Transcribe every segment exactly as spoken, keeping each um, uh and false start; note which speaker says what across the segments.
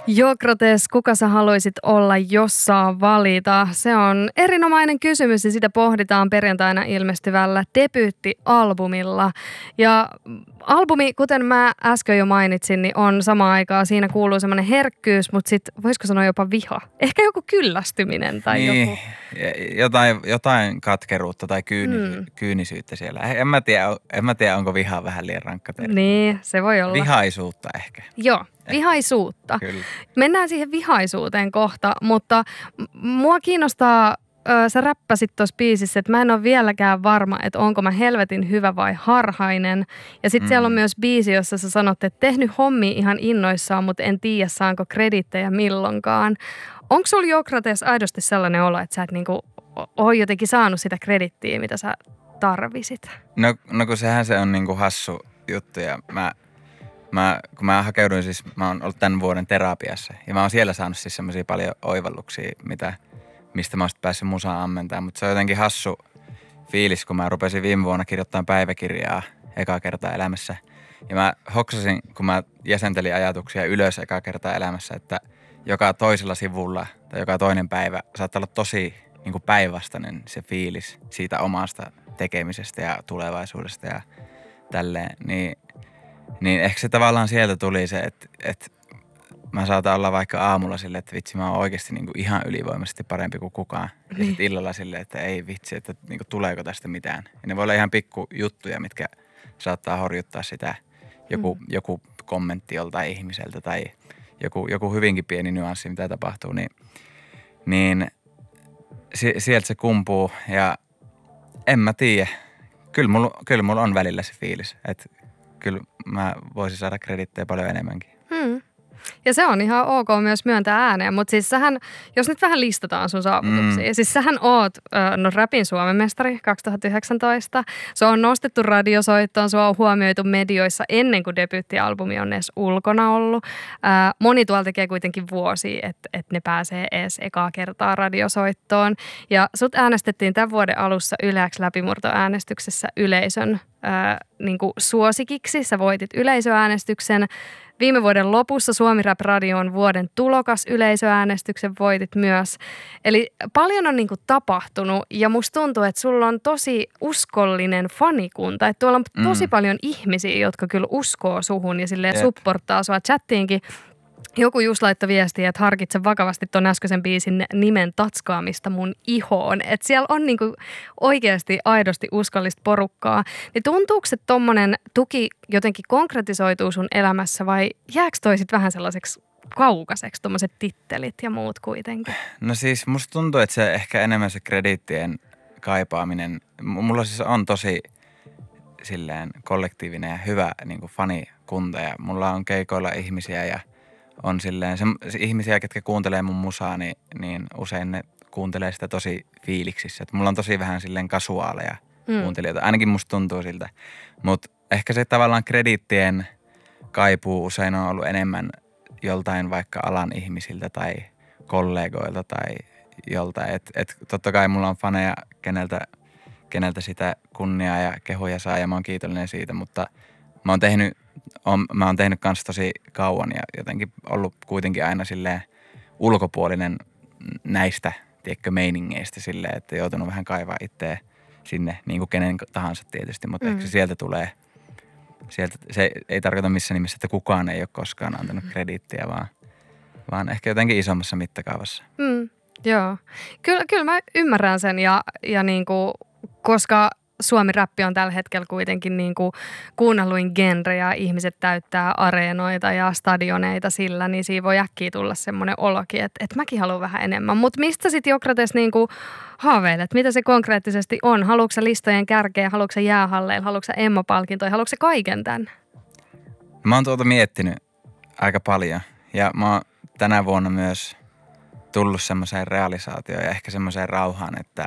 Speaker 1: Jokrates, kuka sä haluaisit olla, jos saa valita? Se on erinomainen kysymys ja sitä pohditaan perjantaina ilmestyvällä debyyttialbumilla. Ja albumi, kuten mä äsken jo mainitsin, niin on samaan aikaan. Siinä kuuluu semmoinen herkkyys, mutta sitten voisiko sanoa jopa viha? Ehkä joku kyllästyminen tai
Speaker 2: niin,
Speaker 1: joku.
Speaker 2: Jotain, jotain katkeruutta tai kyyni,
Speaker 1: Hmm.
Speaker 2: kyynisyyttä siellä. En mä, tiedä, en mä tiedä, onko viha vähän liian rankka termi.
Speaker 1: Niin, se voi olla.
Speaker 2: Vihaisuutta ehkä.
Speaker 1: Joo, vihaisuutta.
Speaker 2: Kyllä.
Speaker 1: Mennään siihen vihaisuuteen kohta, mutta mua kiinnostaa, ö, sä räppäsit tuossa biisissä, että mä en ole vieläkään varma, että onko mä helvetin hyvä vai harhainen. Ja sitten mm. siellä on myös biisi, jossa sä sanot, että tehnyt hommi ihan innoissaan, mutta en tiedä saanko kredittejä milloinkaan. Onko sulla, Jokrates, aidosti sellainen olo, että sä et niinku ole jotenkin saanut sitä kredittiä, mitä sä tarvisit?
Speaker 2: No, no kun sehän se on niinku hassu juttu ja mä... Mä, kun mä hakeuduin siis, mä oon ollut tämän vuoden terapiassa ja mä oon siellä saanut siis semmosia paljon oivalluksia, mitä, mistä mä oon päässyt musaan ammentamaan. Mutta se on jotenkin hassu fiilis, kun mä rupesin viime vuonna kirjoittamaan päiväkirjaa ekaa kertaa elämässä. Ja mä hoksasin, kun mä jäsentelin ajatuksia ylös ekaa kertaa elämässä, että joka toisella sivulla tai joka toinen päivä saattaa olla tosi niin kuin päinvastainen se fiilis siitä omasta tekemisestä ja tulevaisuudesta ja tälleen. Niin Niin ehkä se tavallaan sieltä tuli se, että, että mä saatan olla vaikka aamulla silleen, että vitsi mä oon oikeasti niin kuin ihan ylivoimaisesti parempi kuin kukaan. Ja sitten illalla silleen, että ei vitsi, että niin kuin tuleeko tästä mitään. Ja ne voi olla ihan pikku juttuja, mitkä saattaa horjuttaa sitä. Joku, mm. joku kommentti joltain ihmiseltä tai joku, joku hyvinkin pieni nyanssi, mitä tapahtuu. Niin, niin si, sieltä se kumpuu ja en mä tiedä. Kyllä mulla, kyllä mulla on välillä se fiilis, että kyllä mä voisin saada kredittejä paljon enemmänkin. Hmm.
Speaker 1: Ja se on ihan ok myös myöntää ääneen, mutta siis sähän, jos nyt vähän listataan sun saavutuksia, mm. siis sähän oot no, rapin Suomen mestari kaksituhattayhdeksäntoista. Se on nostettu radiosoittoon, sua on huomioitu medioissa ennen kuin debyyttialbumi on edes ulkona ollut. Ää, moni tuolla tekee kuitenkin vuosia, että et ne pääsee edes ekaa kertaa radiosoittoon. Ja sut äänestettiin tämän vuoden alussa Yle X läpimurtoäänestyksessä yleisön ää, niin kuin suosikiksi. Sä voitit yleisöäänestyksen. Viime vuoden lopussa Suomi Rap Radion vuoden tulokas yleisöäänestyksen voitit myös. Eli paljon on niinku tapahtunut ja musta tuntuu, että sulla on tosi uskollinen fanikunta. Että tuolla on tosi mm. paljon ihmisiä, jotka kyllä uskoo suhun ja silleen supporttaa sua chattiinkin. Joku just laittoi viestiä, että harkitse vakavasti ton äskeisen biisin nimen tatskaamista mun ihoon. Että siellä on niinku oikeasti aidosti uskollista porukkaa. Niin tuntuuko se tommonen tuki jotenkin konkretisoituu sun elämässä vai jääkö toi sit vähän sellaiseksi kaukaiseksi, tommoset tittelit ja muut kuitenkin?
Speaker 2: No siis musta tuntuu, että se ehkä enemmän se krediittien kaipaaminen. Mulla siis on tosi silleen kollektiivinen ja hyvä niinku fanikunta ja mulla on keikoilla ihmisiä ja on silleen, se, se ihmisiä, ketkä kuuntelee mun musaa, niin, niin usein ne kuuntelee sitä tosi fiiliksissä. Et mulla on tosi vähän silleen kasuaaleja mm. kuuntelijoita, ainakin musta tuntuu siltä. Mutta ehkä se tavallaan krediittien kaipuu usein on ollut enemmän joltain vaikka alan ihmisiltä tai kollegoilta tai joltain. Et, et totta kai mulla on faneja, keneltä, keneltä sitä kunniaa ja kehuja saa ja mä oon kiitollinen siitä, mutta mä oon tehnyt On, mä oon tehnyt kanssa tosi kauan ja jotenkin ollut kuitenkin aina silleen ulkopuolinen näistä, tiedätkö, meiningeistä silleen, että joutunut vähän kaivaa itseä sinne, niin kuin kenen tahansa tietysti, mutta mm. ehkä se sieltä tulee, sieltä, se ei tarkoita missään nimessä, että kukaan ei ole koskaan antanut krediittiä, vaan, vaan ehkä jotenkin isommassa mittakaavassa.
Speaker 1: Mm, joo, kyllä, kyllä mä ymmärrän sen ja, ja niin kuin, koska Suomi-räppi on tällä hetkellä kuitenkin niin kuin kuunnelluin genre ja ihmiset täyttää areenoita ja stadioneita sillä, niin siinä voi äkkiä tulla semmoinen olokin, että, että mäkin haluan vähän enemmän. Mutta mistä sitten, Jokrates, niin kuin haaveilet? Mitä se konkreettisesti on? Haluatko sä listojen kärkeä? Haluatko sä jäähalleilla? Haluatko sä Emma-palkintoja? Haluatko sä kaiken tämän?
Speaker 2: Mä oon tuota miettinyt aika paljon ja mä oon tänä vuonna myös tullut semmoiseen realisaatioon ja ehkä semmoiseen rauhaan, että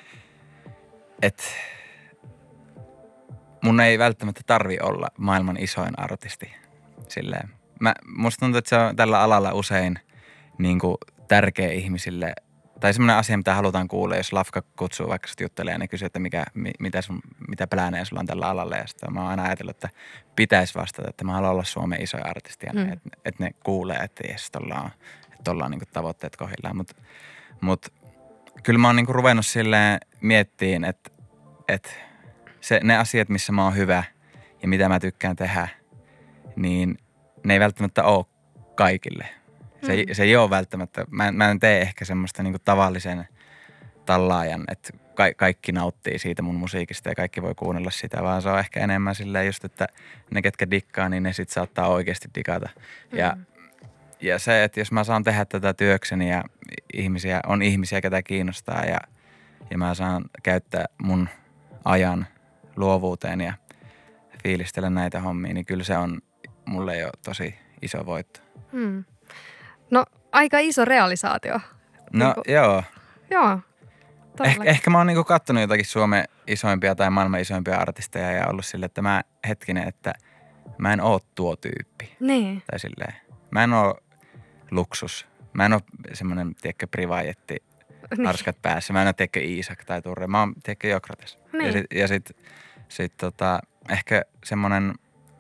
Speaker 2: että mun ei välttämättä tarvi olla maailman isoin artisti. Silleen. Mä, musta tuntuu, että se on tällä alalla usein niin kuin tärkeä ihmisille tai semmoinen asia, mitä halutaan kuulla, jos Lafka kutsuu vaikka sit juttelemaan, niin kysyy, että mikä, mitä, sun, mitä pläänejä sulla on tällä alalla. Ja sitten mä oon aina ajatellut, että pitäisi vastata, että mä haluan olla Suomen isoja artistia, mm. että et ne kuulee, että jes, tuolla on, että on niinku tavoitteet kohdillaan. Mutta mut, kyllä mä oon niinku ruvennut silleen miettiin, että et se, ne asiat, missä mä oon hyvä ja mitä mä tykkään tehdä, niin ne ei välttämättä ole kaikille. Se, mm. se ei ole välttämättä, mä, mä en tee ehkä semmoista niinku tavallisen tallaajan, että ka, kaikki nauttii siitä mun musiikista ja kaikki voi kuunnella sitä, vaan se on ehkä enemmän silleen just, että ne ketkä dikkaa, niin ne sit saattaa oikeasti digata. Mm. Ja, ja se, että jos mä saan tehdä tätä työkseni ja ihmisiä, on ihmisiä, ketä kiinnostaa ja, ja mä saan käyttää mun ajan luovuuteen ja fiilistellä näitä hommia, niin kyllä se on mulle jo tosi iso voitto.
Speaker 1: Mm. No aika iso realisaatio.
Speaker 2: No
Speaker 1: niinku,
Speaker 2: joo.
Speaker 1: Joo.
Speaker 2: Eh, ehkä mä oon niinku kattonut jotakin Suomen isoimpia tai maailman isoimpia artisteja ja ollut silleen, että mä hetkinen, että mä en oo tuo tyyppi.
Speaker 1: Niin.
Speaker 2: Tai silleen, mä en oo luksus. Mä en oo semmonen, tiedätkö, privaajetti, niin. Harskat päässä. Mä en oo, tiedätkö, Iisak tai Turre. Mä oon, tiedätkö, Jokrates. Niin. Ja sit, ja sit, sit tota, ehkä semmonen,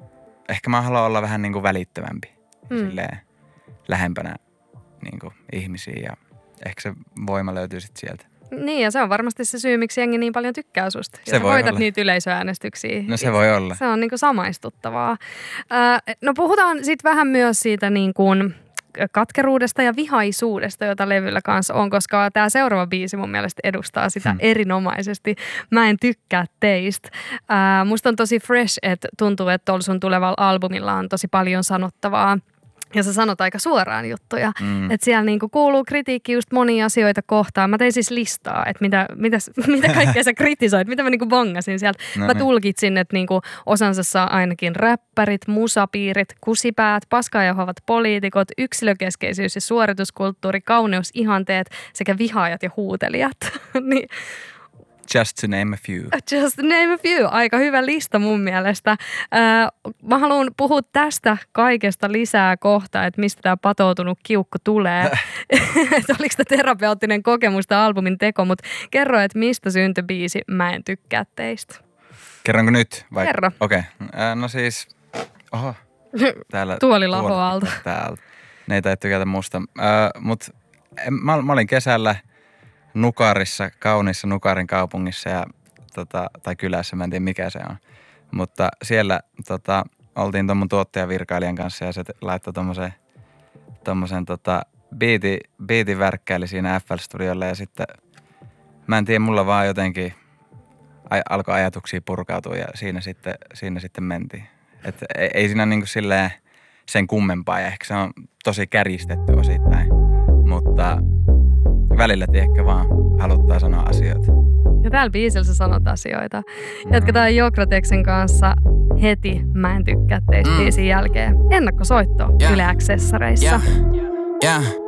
Speaker 2: ehkä mä haluan olla vähän niinku välittömämpi. Mm. Silleen lähempänä niinku ihmisiä ja ehkä se voima löytyy sit sieltä.
Speaker 1: Niin, ja se on varmasti se syy, miksi jengi niin paljon tykkää susta.
Speaker 2: Se
Speaker 1: ja
Speaker 2: voi
Speaker 1: voitat
Speaker 2: olla.
Speaker 1: niitä yleisöäänestyksiä.
Speaker 2: No se voi olla.
Speaker 1: Se on niinku samaistuttavaa. Äh, no puhutaan sitten vähän myös siitä niin kuin katkeruudesta ja vihaisuudesta, jota levyllä kanssa on, koska tämä seuraava biisi mun mielestä edustaa sitä hmm. erinomaisesti. Mä en tykkää teistä. Äh, musta on tosi fresh, että tuntuu, että tuolla sun tulevalla albumilla on tosi paljon sanottavaa. Ja sä sanot aika suoraan juttuja. Mm. Että siellä niinku kuuluu kritiikki just monia asioita kohtaan. Mä tein siis listaa, että mitä, mitä, mitä kaikkea sä kritisoit, mitä mä niinku bongasin sieltä. No mä niin. tulkitsin, että niinku osansa saa ainakin räppärit, musapiirit, kusipäät, paskaa johovat poliitikot, yksilökeskeisyys ja suorituskulttuuri, kauneusihanteet sekä vihaajat ja huutelijat. niin.
Speaker 2: Just to name a few.
Speaker 1: Just to name a few. Aika hyvä lista mun mielestä. Äh, mä haluan puhua tästä kaikesta lisää kohta, että mistä tämä patoutunut kiukku tulee. että oliko tämä terapeuttinen kokemus tämä albumin teko, mutta kerro, että mistä syntyi biisi Mä en tykkää teistä.
Speaker 2: Kerronko nyt? Vai?
Speaker 1: Kerro.
Speaker 2: Okei. Okay. Äh, no siis, oho. Täällä
Speaker 1: tuoli laho alta.
Speaker 2: Täältä. Ne ei tai tykätä musta. Äh, mut mä, mä olin kesällä Nukarissa, kauniissa Nukarin kaupungissa ja, tota, tai kylässä, mä en tiedä mikä se on. Mutta siellä tota, oltiin tuon mun tuottajavirkailijan kanssa ja se laittoi tommosen, tommosen tota, biiti, biitin värkkäili siinä F L-studiolla ja sitten mä en tiedä, mulla vaan jotenkin aj- alkoi ajatuksia purkautua ja siinä sitten, siinä sitten mentiin. Et ei, ei siinä niinku silleen sen kummempaa ja ehkä se on tosi kärjistetty osittain, mutta välillä tiedätkö vaan haluttaa sanoa asioita.
Speaker 1: Ja täällä biisillä sä sanot asioita. Jatketaan Jokrateksen kanssa heti Mä en tykkää teistä mm. biisin jälkeen. Ennakkosoitto yeah. Yle Accessareissa.
Speaker 3: Yeah. Yeah.